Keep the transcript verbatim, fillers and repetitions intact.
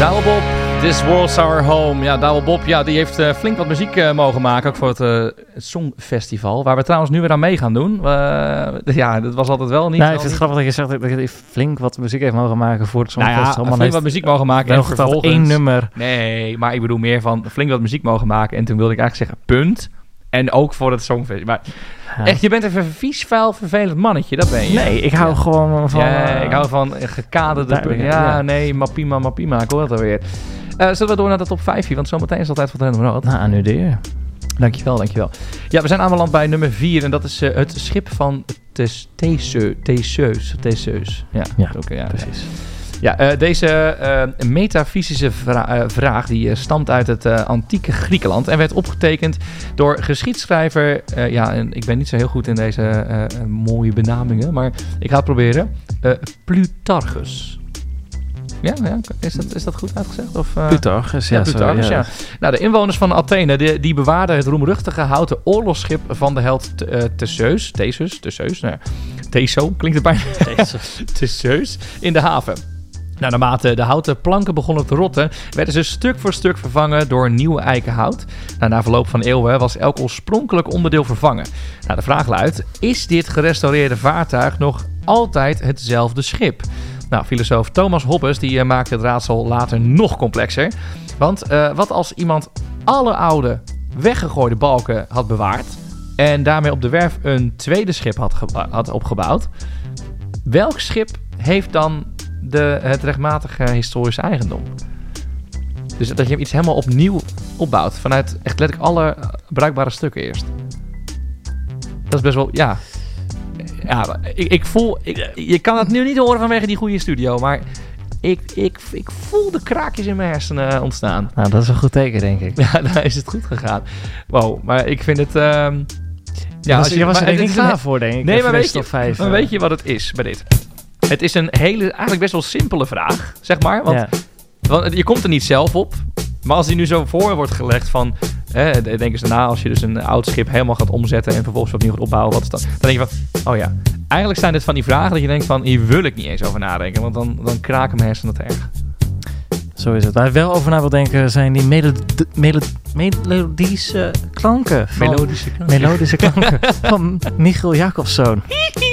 Douwe Bob, This World's Our Home. Ja, Douwe Bob, ja, die heeft uh, flink wat muziek uh, mogen maken, ook voor het, uh, het Songfestival, waar we trouwens nu weer aan mee gaan doen. Uh, ja, dat was altijd wel niet... Nou, ik vind het grappig dat je zegt dat hij flink wat muziek heeft mogen maken voor het Songfestival. Nou ja, flink wat muziek mogen maken en vervolgens... één nummer. Nee, maar ik bedoel meer van flink wat muziek mogen maken en toen wilde ik eigenlijk zeggen, punt. En ook voor het Songfestival. Maar ja. Echt, je bent een vies, vuil, vervelend mannetje, dat ben je. Nee, ik hou ja. gewoon van... Ja, ik hou van gekaderde... Ja, ja, nee, mappima, mappima, ik hoor dat alweer. Uh, zullen we door naar de top vijf hier? Want zometeen is het altijd wat random rood. Nou, aan u de eer. Dankjewel, dankjewel. Ja, we zijn aanbeland bij nummer vier. En dat is uh, het schip van Theseus. Theseus. Ja, ja, okay, ja precies. Ja, uh, deze uh, metafysische vra- uh, vraag die uh, stamt uit het uh, antieke Griekenland en werd opgetekend door geschiedschrijver... Uh, ja, en ik ben niet zo heel goed in deze uh, uh, mooie benamingen, maar ik ga het proberen. Uh, Plutarchus. Ja, ja, is dat, is dat goed uitgezegd? Of, uh... Plutarchus, ja. ja, Plutarchus, zo, ja. ja. Nou, de inwoners van Athene, die, die bewaarden het roemruchtige houten oorlogsschip van de held uh, Theseus. Theseus, Theseus, nou ja. Theso, klinkt het bijna. Theseus, in de haven. Nou, naarmate de houten planken begonnen te rotten, werden ze stuk voor stuk vervangen door nieuw eikenhout. Nou, na verloop van eeuwen was elk oorspronkelijk onderdeel vervangen. Nou, de vraag luidt, is dit gerestaureerde vaartuig nog altijd hetzelfde schip? Nou, filosoof Thomas Hobbes die uh, maakte het raadsel later nog complexer. Want uh, wat als iemand alle oude, weggegooide balken had bewaard en daarmee op de werf een tweede schip had, ge- had opgebouwd? Welk schip heeft dan de, het rechtmatige historische eigendom? Dus dat je iets helemaal opnieuw opbouwt vanuit echt letterlijk alle bruikbare stukken eerst. Dat is best wel, ja... Ja, ik, ik voel... Ik, je kan het nu niet horen vanwege die goede studio, maar ik, ik, ik voel de kraakjes in mijn hersenen ontstaan. Nou, dat is een goed teken, denk ik. Ja, dan is het goed gegaan. Wow, maar ik vind het... Um, ja, was, je, je was er niet klaar voor, denk ik. Nee, maar weet, je, vijf, maar weet je wat het is bij dit? Het is een hele, eigenlijk best wel simpele vraag, zeg maar. Want, ja. want je komt er niet zelf op. Maar als die nu zo voor wordt gelegd van... Eh, denk eens daarna, als je dus een oud schip helemaal gaat omzetten en vervolgens opnieuw gaat opbouwen, wat is dat? Dan denk je van, oh ja, eigenlijk zijn dit van die vragen dat je denkt van, hier wil ik niet eens over nadenken, want dan, dan kraken mijn hersenen te erg. Zo is het. Waar ik wel over na wil denken zijn die melod- melod- melodische klanken. Van, melodische klanken. Melodische klanken van Michiel Jacobszoon.